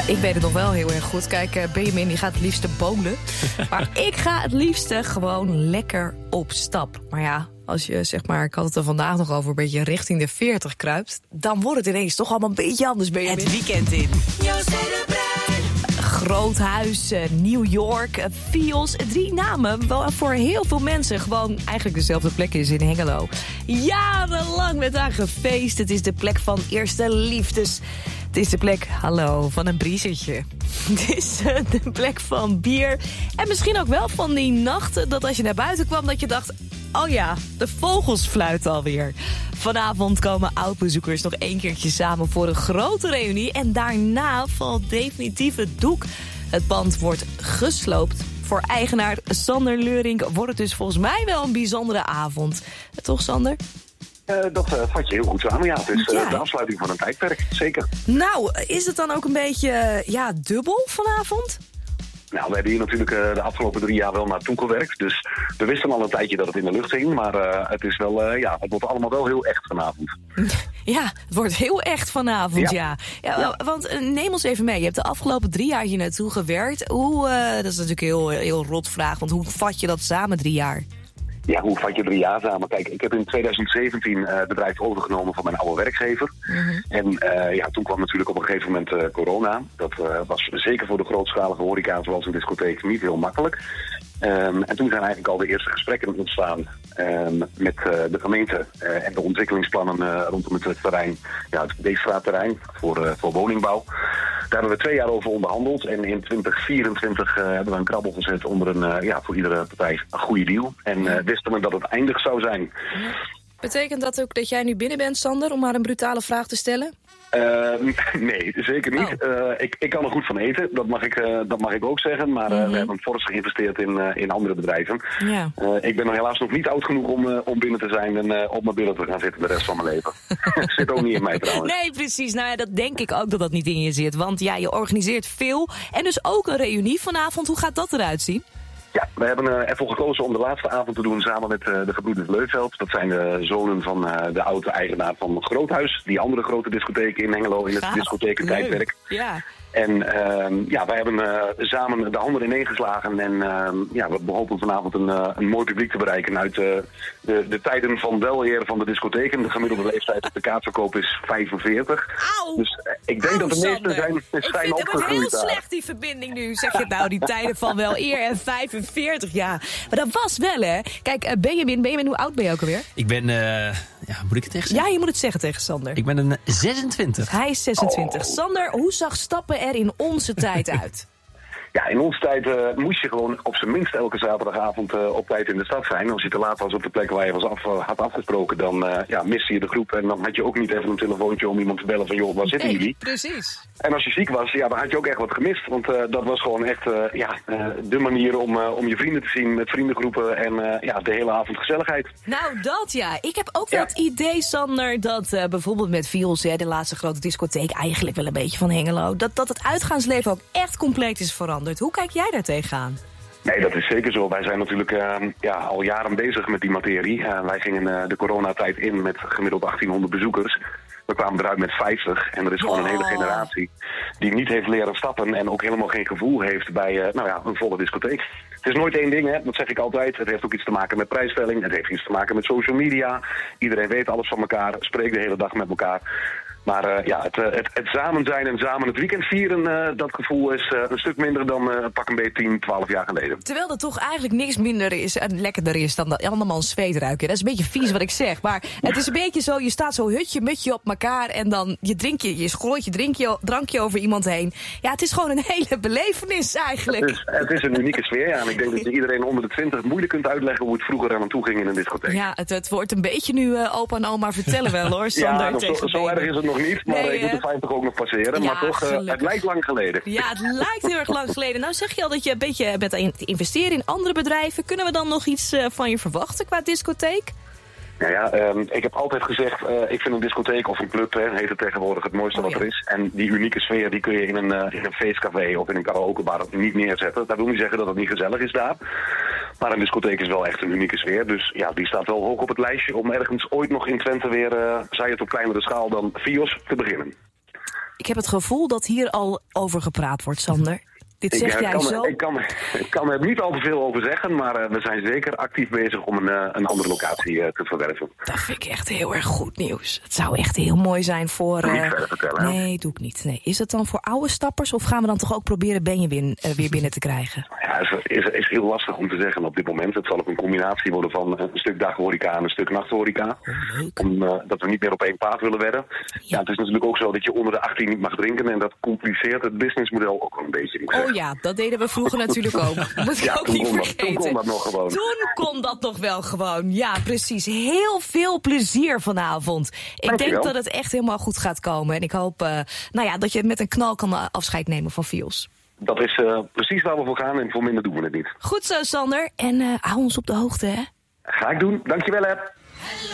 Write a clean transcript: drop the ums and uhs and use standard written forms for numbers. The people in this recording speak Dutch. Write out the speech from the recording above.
Ik weet het nog wel heel erg goed. Kijk, Benjamin die gaat het liefste bowlen. Maar ik ga het liefste gewoon lekker op stap. Maar ja, als je, zeg maar, ik had het er vandaag nog over, een beetje richting de 40 kruipt, dan wordt het ineens toch allemaal een beetje anders, Benjamin. Het weekend in. Groot huis, New York, Fios. 3 namen waar voor heel veel mensen gewoon eigenlijk dezelfde plek is in Hengelo. Jarenlang werd daar gefeest. Het is de plek van eerste liefdes. Het is de plek, hallo, van een briezertje. Het is de plek van bier. En misschien ook wel van die nachten dat als je naar buiten kwam dat je dacht, oh ja, de vogels fluiten alweer. Vanavond komen oud-bezoekers nog 1 keertje samen voor een grote reunie. En daarna valt definitief het doek. Het pand wordt gesloopt. Voor eigenaar Sander Leurink wordt het dus volgens mij wel een bijzondere avond. Toch, Sander? Dat vat je heel goed samen, ja. Het is de afsluiting van een tijdperk, zeker. Nou, is het dan ook een beetje dubbel vanavond? Nou, we hebben hier natuurlijk de afgelopen 3 jaar wel naartoe gewerkt. Dus we wisten al een tijdje dat het in de lucht hing. Maar het is wel, het wordt allemaal wel heel echt vanavond. Ja, het wordt heel echt vanavond, ja. Want neem ons even mee. Je hebt de afgelopen 3 jaar hier naartoe gewerkt. Dat is natuurlijk een heel rot vraag. Want hoe vat je dat samen 3 jaar? Ja, hoe vat je 3 jaar samen? Kijk, ik heb in 2017 het bedrijf overgenomen van mijn oude werkgever. Mm-hmm. En toen kwam natuurlijk op een gegeven moment corona. Dat was zeker voor de grootschalige horeca zoals een discotheek niet heel makkelijk. En toen zijn eigenlijk al de eerste gesprekken ontstaan met de gemeente en de ontwikkelingsplannen rondom het terrein, het Beekstraatterrein voor woningbouw. Daar hebben we 2 jaar over onderhandeld en in 2024 hebben we een krabbel gezet onder een voor iedere partij een goede deal. En wisten we dat het eindig zou zijn. Betekent dat ook dat jij nu binnen bent, Sander, om maar een brutale vraag te stellen? Nee, zeker niet. Ik kan er goed van eten, dat mag ik ook zeggen. Maar we hebben fors geïnvesteerd in andere bedrijven. Ja. Ik ben helaas nog niet oud genoeg om binnen te zijn en op mijn billen te gaan zitten de rest van mijn leven. Zit ook niet in mij trouwens. Nee, precies. Nou ja, dat denk ik ook dat niet in je zit. Want ja, je organiseert veel. En dus ook een reunie vanavond. Hoe gaat dat eruit zien? Ja, we hebben ervoor gekozen om de laatste avond te doen samen met de gebroeders Leuveld. Dat zijn de zonen van de oude eigenaar van Groothuis. Die andere grote discotheek in Hengelo in het discothekentijdperk. Ja. En wij hebben samen de handen ineen geslagen. En we hopen vanavond een mooi publiek te bereiken uit de tijden van weleer van de discotheken. De gemiddelde leeftijd op de kaartverkoop is 45. Auw, dus ik denk dat de meesten zijn opgegroeid. Het wordt heel slecht die verbinding nu. Zeg je nou, die tijden van weleer en 45, ja. Maar dat was wel, hè. Kijk, Benjamin, hoe oud ben je ook alweer? Ik ben, moet ik het tegen zeggen? Ja, je moet het zeggen tegen Sander. Ik ben een 26. Hij is 26. Oh. Sander, hoe zag stappen er in onze tijd uit? Ja, in onze tijd moest je gewoon op zijn minst elke zaterdagavond op tijd in de stad zijn. Als je te laat was op de plek waar je had afgesproken, dan miste je de groep. En dan had je ook niet even een telefoontje om iemand te bellen van, joh, waar zitten jullie? Precies. En als je ziek was, dan had je ook echt wat gemist. Want dat was gewoon echt de manier om je vrienden te zien met vriendengroepen en de hele avond gezelligheid. Nou, dat ja. Ik heb ook wel het idee, Sander, dat bijvoorbeeld met Fios, de laatste grote discotheek, eigenlijk wel een beetje van Hengelo, dat het uitgaansleven ook echt compleet is veranderd. Hoe kijk jij daar tegenaan? Nee, dat is zeker zo. Wij zijn natuurlijk al jaren bezig met die materie. Wij gingen de coronatijd in met gemiddeld 1800 bezoekers. We kwamen eruit met 50 en er is gewoon een hele generatie die niet heeft leren stappen en ook helemaal geen gevoel heeft bij een volle discotheek. Het is nooit één ding, hè? Dat zeg ik altijd. Het heeft ook iets te maken met prijsstelling, het heeft iets te maken met social media. Iedereen weet alles van elkaar, spreekt de hele dag met elkaar. Maar het samen zijn en samen het weekend vieren, dat gevoel is een stuk minder dan pak een beetje 10, 12 jaar geleden. Terwijl er toch eigenlijk niks minder is en lekkerder is dan dat andermans zweet ruiken. Dat is een beetje vies wat ik zeg. Maar het is een beetje zo, je staat zo hutje-mutje op elkaar en dan je schrooit je drankje over iemand heen. Ja, het is gewoon een hele belevenis eigenlijk. Het is een unieke sfeer, ja. En ik denk dat je iedereen onder de 20 moeilijk kunt uitleggen hoe het vroeger aan toe ging in een discotheek. Ja, het wordt een beetje nu opa en oma vertellen wel hoor, Sander. Ja, zo erg is het nog niet, maar ik moet de 50 ook nog passeren. Ja, maar toch, het lijkt lang geleden. Ja, het lijkt heel erg lang geleden. Nou zeg je al dat je een beetje bent aan het investeren in andere bedrijven. Kunnen we dan nog iets van je verwachten qua discotheek? Ik heb altijd gezegd, ik vind een discotheek of een club, heet het tegenwoordig, het mooiste wat er is. En die unieke sfeer, die kun je in een feestcafé of in een karaokebar niet neerzetten. Dat wil niet zeggen dat het niet gezellig is daar. Maar een discotheek is wel echt een unieke sfeer. Dus ja, die staat wel hoog op het lijstje om ergens ooit nog in Twente weer, zij het op kleinere schaal dan Fios, te beginnen. Ik heb het gevoel dat hier al over gepraat wordt, Sander. Dit zeg jij zo. Ik kan er niet al te veel over zeggen, maar we zijn zeker actief bezig om een andere locatie te verwerven. Dat vind ik echt heel erg goed nieuws. Het zou echt heel mooi zijn voor... Niet verder vertellen. Nee, doe ik niet. Nee. Is het dan voor oude stappers of gaan we dan toch ook proberen Benje weer binnen te krijgen? Ja, het is heel lastig om te zeggen op dit moment. Het zal ook een combinatie worden van een stuk daghoreca en een stuk nachthoreca. Leuk. Dat we niet meer op één paard willen wedden. Ja, het is natuurlijk ook zo dat je onder de 18 niet mag drinken en dat compliceert het businessmodel ook wel een beetje. Oh ja, dat deden we vroeger natuurlijk ook. Moet ik ook niet vergeten. Toen kon dat nog gewoon. Toen kon dat nog wel gewoon. Ja, precies. Heel veel plezier vanavond. Ik denk dat het echt helemaal goed gaat komen. En ik hoop dat je met een knal kan afscheid nemen van Fiels. Dat is precies waar we voor gaan en voor minder doen we het niet. Goed zo, Sander. En hou ons op de hoogte, hè? Ga ik doen. Dankjewel, hè.